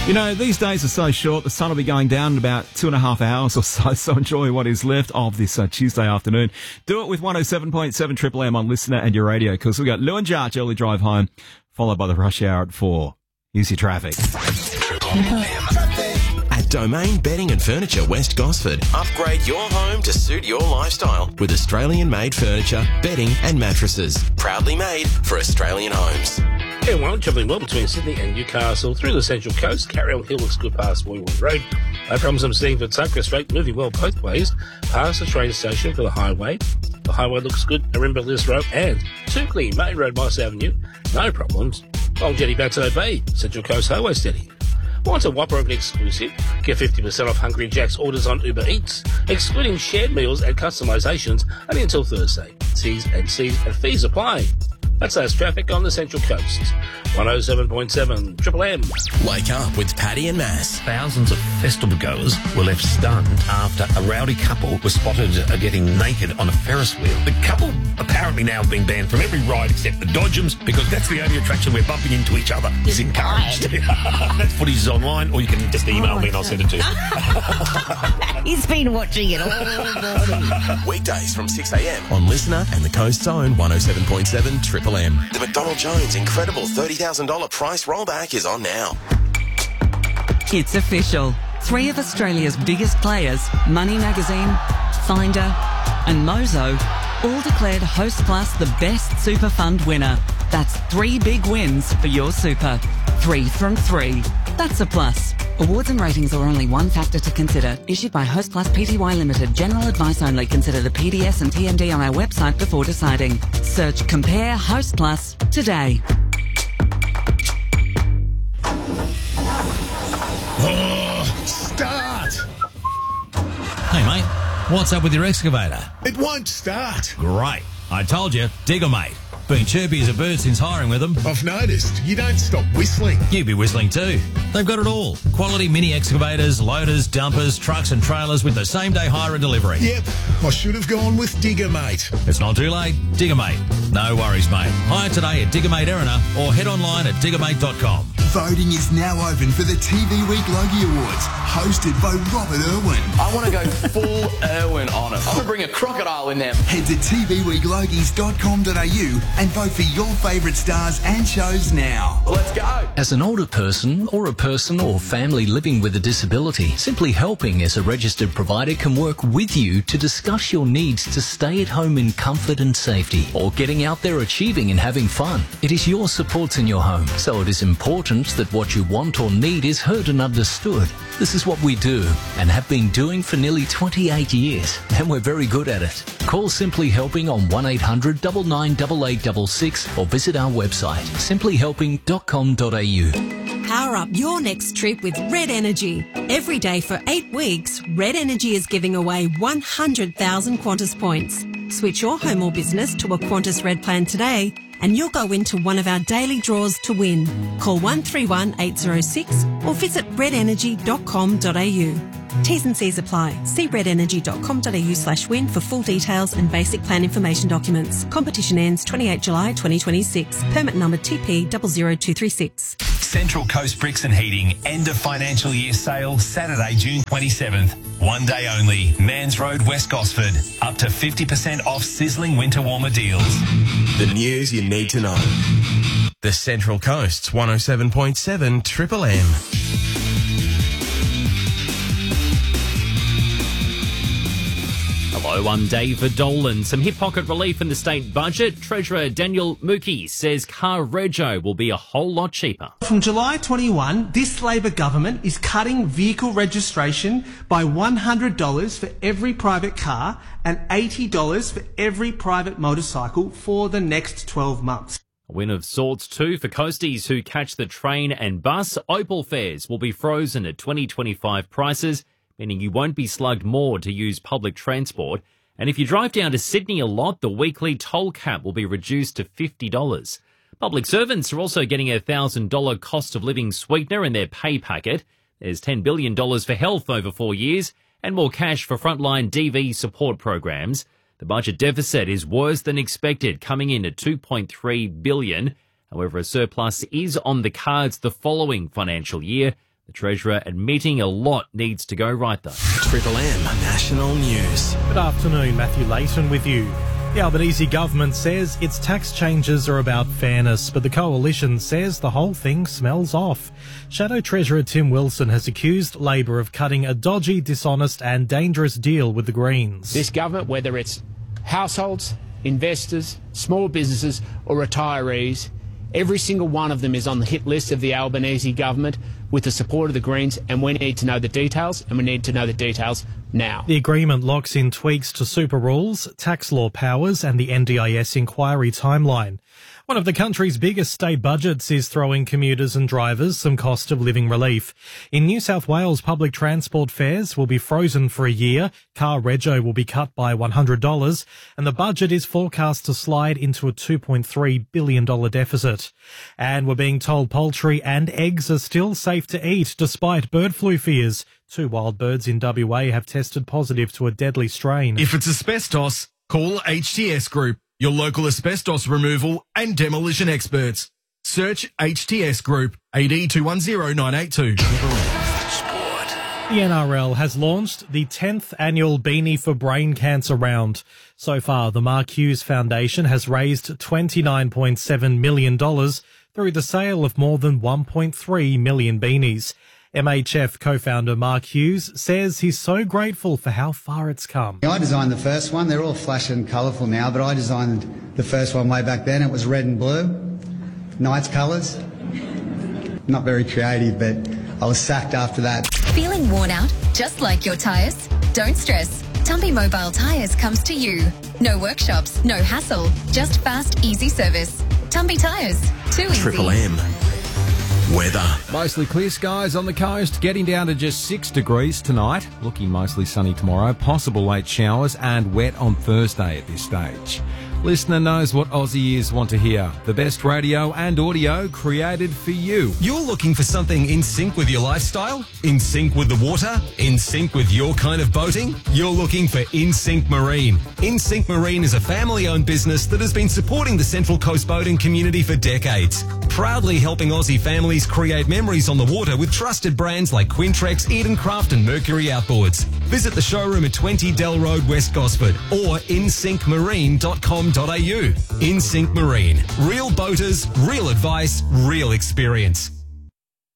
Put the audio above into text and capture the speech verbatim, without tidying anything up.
You know, these days are so short, the sun will be going down in about two and a half hours or so, so enjoy what is left of this uh, Tuesday afternoon. Do it with one oh seven point seven Triple M on Listener and your radio, because we've got Lou and Jarch early drive home, followed by the rush hour at four. Here's your traffic. At Domain Bedding and Furniture West Gosford, upgrade your home to suit your lifestyle with Australian-made furniture, bedding and mattresses. Proudly made for Australian homes. Yeah, well, travelling well between Sydney and Newcastle through the Central Coast. Carryall Hill looks good past Woodward Road. No problems I'm seeing for Tucker Street, moving well both ways. Past the train station for the highway. The highway looks good, Arimba List Road and Toukley, Main Road, Moss Avenue. No problems. Long Jetty Bateau Bay, Central Coast Highway steady. Want a Whopper of an exclusive? Get fifty percent off Hungry Jack's orders on Uber Eats, excluding shared meals and customisations, only until Thursday. T's and C's and fees apply. That's us traffic on the Central Coast. one oh seven point seven Triple M. Wake up with Paddy and Mass. Thousands of festival goers were left stunned after a rowdy couple was spotted uh, getting naked on a Ferris wheel. The couple apparently now have been banned from every ride except the Dodgems, because that's the only attraction where bumping into each other is encouraged. That footage is online, or you can just email oh me and I'll send it to you. He's been watching it all morning. Weekdays from six a.m. on Listener and the Coast's own one oh seven point seven Triple M. The McDonald Jones incredible thirty thousand dollars price rollback is on now. It's official. Three of Australia's biggest players, Money Magazine, Finder and Mozo, all declared Hostplus the best super fund winner. That's three big wins for your super. Three from three. That's a plus. Awards and ratings are only one factor to consider. Issued by Hostplus Pty Limited. General advice only. Consider the P D S and T M D on our website before deciding. Search Compare Hostplus today. Oh, start! Hey, mate, what's up with your excavator? It won't start. Great. I told you, Digger Mate. Been chirpy as a bird since hiring with them. I've noticed. You don't stop whistling. You'd be whistling too. They've got it all. Quality mini excavators, loaders, dumpers, trucks and trailers with the same day hire and delivery. Yep, I should have gone with Digger Mate. It's not too late. Digger Mate. No worries, mate. Hire today at Digger Mate Erina or head online at digger mate dot com. Voting is now open for the T V Week Logie Awards, hosted by Robert Irwin. I want to go full Irwin on it. I'm going to bring a crocodile in there. Head to t v week logies dot com dot a u and vote for your favourite stars and shows now. Let's go. As an older person or a person or family living with a disability, Simply Helping as a registered provider can work with you to discuss your needs to stay at home in comfort and safety, or getting out there achieving and having fun. It is your supports in your home, so it is important that what you want or need is heard and understood. This is what we do and have been doing for nearly twenty-eight years, and we're very good at it. Call Simply Helping on one eight hundred nine nine eight eight six six or visit our website simply helping dot com dot a u. Power up your next trip with Red Energy. Every day for eight weeks, Red Energy is giving away one hundred thousand Qantas points. Switch your home or business to a Qantas Red plan today and you'll go into one of our daily draws to win. Call one three one eight zero six or visit red energy dot com dot a u. T's and C's apply. See red energy dot com dot a u slash win for full details and basic plan information documents. Competition ends twenty-eighth July twenty twenty-six. Permit number T P zero zero two three six. Central Coast Bricks and Heating end of financial year sale Saturday, June twenty-seventh. One day only. Mans Road, West Gosford. Up to fifty percent off sizzling winter warmer deals. The news you need to know. The Central Coast's one oh seven point seven Triple M. Hello, I'm David Dolan. Some hip pocket relief in the state budget. Treasurer Daniel Mookie says car rego will be a whole lot cheaper. From July twenty-first, this Labor government is cutting vehicle registration by one hundred dollars for every private car and eighty dollars for every private motorcycle for the next twelve months. A win of sorts too for coasties who catch the train and bus. Opal fares will be frozen at twenty twenty-five prices, meaning you won't be slugged more to use public transport. And if you drive down to Sydney a lot, the weekly toll cap will be reduced to fifty dollars. Public servants are also getting a one thousand dollars cost of living sweetener in their pay packet. There's ten billion dollars for health over four years and more cash for frontline D V support programs. The budget deficit is worse than expected, coming in at two point three billion dollars. However, a surplus is on the cards the following financial year. The Treasurer admitting a lot needs to go right, though. Triple M National News. Good afternoon, Matthew Layton with you. The Albanese government says its tax changes are about fairness, but the coalition says the whole thing smells off. Shadow Treasurer Tim Wilson has accused Labor of cutting a dodgy, dishonest and dangerous deal with the Greens. This government, whether it's households, investors, small businesses or retirees, every single one of them is on the hit list of the Albanese government with the support of the Greens, and we need to know the details, and we need to know the details now. The agreement locks in tweaks to super rules, tax law powers and the N D I S inquiry timeline. One of the country's biggest state budgets is throwing commuters and drivers some cost of living relief. In New South Wales, public transport fares will be frozen for a year, car rego will be cut by one hundred dollars, and the budget is forecast to slide into a two point three billion dollars deficit. And we're being told poultry and eggs are still safe to eat despite bird flu fears. Two wild birds in W A have tested positive to a deadly strain. If it's asbestos, call H T S Group, your local asbestos removal and demolition experts. Search H T S Group, A D two one zero nine eight two. The N R L has launched the tenth annual Beanie for Brain Cancer round. So far, the Mark Hughes Foundation has raised twenty-nine point seven million dollars through the sale of more than one point three million beanies. M H F co-founder Mark Hughes says he's so grateful for how far it's come. I designed the first one. They're all flash and colourful now, but I designed the first one way back then. It was red and blue. Nice colours. Not very creative, but I was sacked after that. Feeling worn out, just like your tyres? Don't stress. Tumby Mobile Tyres comes to you. No workshops, no hassle, just fast, easy service. Tumby Tyres. Too easy. Triple M. Weather. Mostly clear skies on the coast, getting down to just six degrees tonight. Looking mostly sunny tomorrow, possible late showers and wet on Thursday at this stage. Listener knows what Aussie ears want to hear. The best radio and audio created for you. You're looking for something in sync with your lifestyle? In sync with the water? In sync with your kind of boating? You're looking for InSync Marine. InSync Marine is a family-owned business that has been supporting the Central Coast boating community for decades. Proudly helping Aussie families create memories on the water with trusted brands like Quintrex, Edencraft and Mercury Outboards. Visit the showroom at twenty Dell Road, West Gosford or in sync marine dot com dot a u. InSync Marine. Real boaters, real advice, real experience.